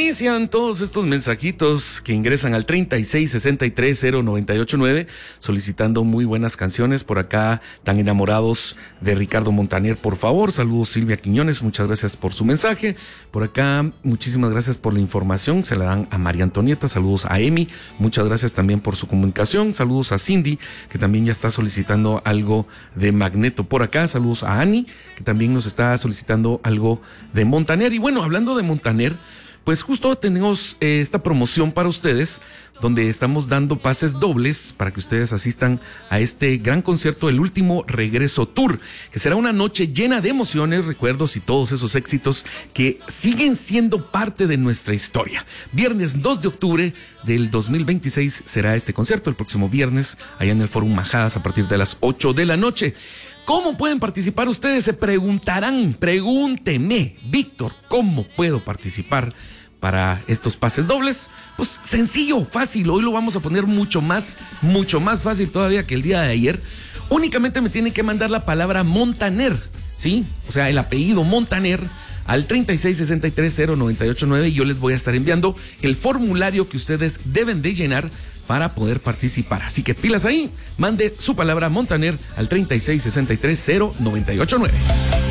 inician todos estos mensajitos que ingresan al 36630989 solicitando muy buenas canciones. Por acá, tan enamorados de Ricardo Montaner, por favor. Saludos, Silvia Quiñones, muchas gracias por su mensaje. Por acá, muchísimas gracias por la información, se la dan a María Antonieta. Saludos a Emi, muchas gracias también por su comunicación. Saludos a Cindy, que también ya está solicitando algo de Magneto. Por acá, saludos a Ani, que también nos está solicitando algo de Montaner. Y bueno, hablando de Montaner, pues justo tenemos esta promoción para ustedes, donde estamos dando pases dobles para que ustedes asistan a este gran concierto, el Último Regreso Tour, que será una noche llena de emociones, recuerdos y todos esos éxitos que siguen siendo parte de nuestra historia. Viernes 2 de octubre del 2026 será este concierto, el próximo viernes, allá en el Fórum Majadas a partir de las 8 de la noche. ¿Cómo pueden participar ustedes? Se preguntarán. Pregúnteme, Víctor, ¿cómo puedo participar para estos pases dobles? Pues sencillo, fácil. Hoy lo vamos a poner mucho más fácil todavía que el día de ayer. Únicamente me tienen que mandar la palabra Montaner, ¿sí? O sea, el apellido Montaner al 36630989 y yo les voy a estar enviando el formulario que ustedes deben de llenar para poder participar. Así que pilas ahí, mande su palabra Montaner al 36630989.